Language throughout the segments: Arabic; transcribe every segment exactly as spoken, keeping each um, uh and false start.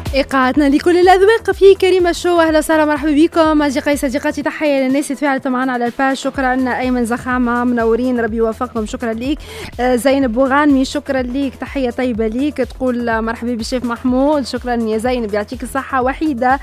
إيقاعاتنا لكل الأذواق في كريمة شو. أهلا وسهلا مرحبا بكم أصدقائي صديقاتي. تحية للناس اللي تفاعلت معنا على الباج. شكرا أيمن زخامة منورين ربي يوفقكم. شكرا ليك زينب بوغانمي شكرا ليك تحية طيبة ليك. تقول مرحبا بالشيف محمود شكرا يا زينب يعطيك الصحة. وحيدة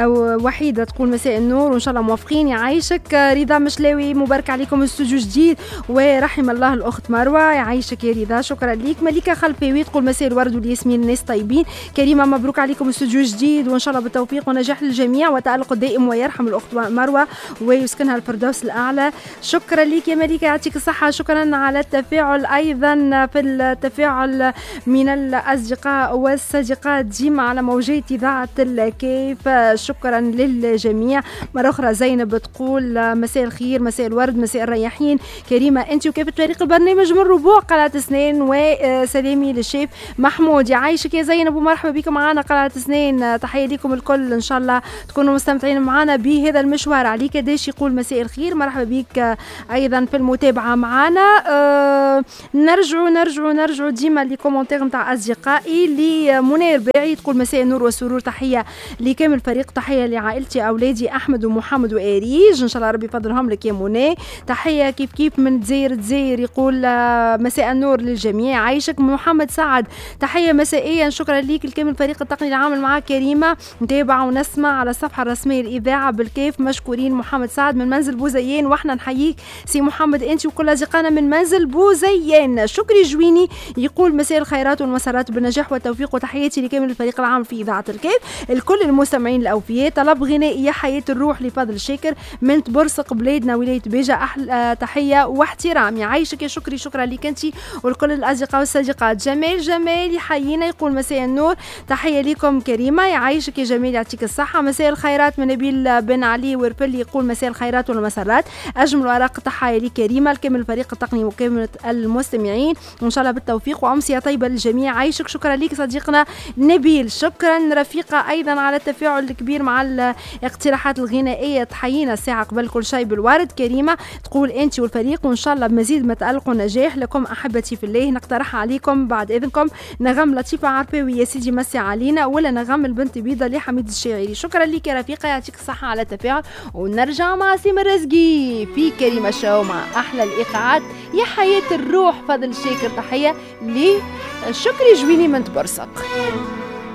وحيدة تقول مساء النور وإن شاء الله موافقين يعيشك. رضا مشلاوي مبارك عليكم استوديو جديد ورحم الله الأخت مروة يعيشك يا رضا شكرا ليك. مليكة خلفاوي تقول مساء الورد والياسمين الناس طيبين. كريمة مبروك عليكم استوديو جديد وان شاء الله بالتوفيق ونجاح للجميع وتألق الدائم ويرحم الاخت مروه ويسكنها الفردوس الاعلى. شكرا لك يا مليكه يعطيك الصحه. شكرا على التفاعل ايضا في التفاعل من الاصدقاء والصديقات ديما على موجات اذاعه الكيف. شكرا للجميع. مره اخرى زينب تقول مساء الخير مساء الورد مساء الرياحين. كريمه انت وكيف فريق البرنامج من ربوع قلعه سنين وسلامي للشيف محمود يعيشك يا زينب ومرحبا بكم معنا قلعه سنين. تحية لكم الكل إن شاء الله تكونوا مستمتعين معنا بهذا المشوار. عليك داش يقول مساء الخير مرحبا بك أيضا في المتابعة معنا. أه نرجعوا نرجعوا نرجعوا ديما لي كومنتير نتاع أصدقائي. لمنير باعي تقول مساء النور والسرور. تحية لكامل الفريق. تحية لعائلتي أولادي أحمد ومحمد وآريج إن شاء الله ربي يفضلهم لك يا منى. تحية كيف كيف من دزير دزير يقول مساء النور للجميع عايشك. محمد سعد تحية مسائيا شكرا ليك لكامل الفريق التقني العامل معك كريمة. نتابع ونسمع على الصفحة الرسمية الإذاعة بالكيف. مشكورين. محمد سعد من منزل بوزيان واحنا نحييك سي محمد انت وكل أصدقائنا من منزل بوزيان. شكري جويني يقول مساء الخيرات والمسارات بالنجاح والتوفيق وتحياتي لكامل الفريق العام في إذاعة الكيف. الكل المستمعين الأوفياء. طلب غنائي يا حياة الروح لفضل شاكر من تبرسق بلادنا ولاية بيجا. أحلى تحية واحترام يعيشك يا شكري. شكرا لك انت والكل الأصدقاء والصديقات. جمال جمال يحيينا يقول مساء النور. تحية لكم كريمة يعيشك يا جميل يعطيك الصحة. مساء الخيرات من نبيل بن علي وربل يقول مساء الخيرات والمسرات. أجمل ورق تحية لكريمة لكامل الفريق التقني وكامل المستمعين وإن شاء الله بالتوفيق وأمسية طيبة للجميع. عايشك. شكرا لك صديقنا نبيل. شكرا رفيقة أيضا على التفاعل الكبير مع الاقتراحات الغنائية. تحيينا الساعة قبل كل شيء بالورد. كريمة تقول أنت والفريق وإن شاء الله بمزيد من تألق ونجاح لكم أحبتي في الله. نقترح عليكم بعد إذنكم نغم لطيفة عرفاوي يا سيدي مسي علينا ولا نغم البنت بيضة لحميد الشاعري. شكرا لك يا رفيقة يعطيك الصحة على التفاعل. ونرجع مع سيم الرزقي في كريمة شو مع أحلى الإيقاعات يا حياة الروح فضل شاكر. تحية لشكري جويني من تبرسق.